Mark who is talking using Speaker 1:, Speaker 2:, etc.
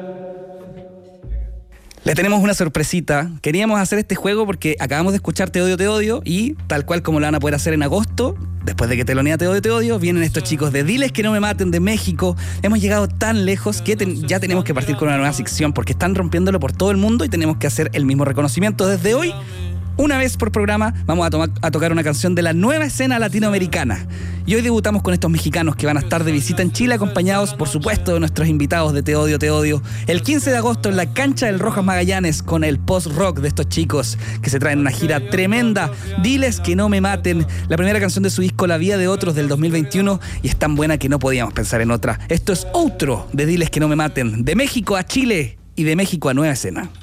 Speaker 1: Le tenemos una sorpresita. Queríamos hacer este juego porque acabamos de escuchar Te Odio y tal cual como lo van a poder hacer en agosto, después de que telonea Te Odio, vienen estos chicos de Diles que no me maten de México. Hemos llegado tan lejos que ya tenemos que partir con una nueva sección porque están rompiéndolo por todo el mundo y tenemos que hacer el mismo reconocimiento. Desde hoy, una vez por programa, vamos a tocar una canción de la nueva escena latinoamericana. Y hoy debutamos con estos mexicanos que van a estar de visita en Chile, acompañados, por supuesto, de nuestros invitados de Te Odio. El 15 de agosto en la cancha del Rojas Magallanes con el post-rock de estos chicos que se traen una gira tremenda. Diles que no me maten, la primera canción de su disco La Vida de Otros del 2021 y es tan buena que no podíamos pensar en otra. Esto es Outro de Diles que no me maten, de México a Chile y de México a Nueva Escena.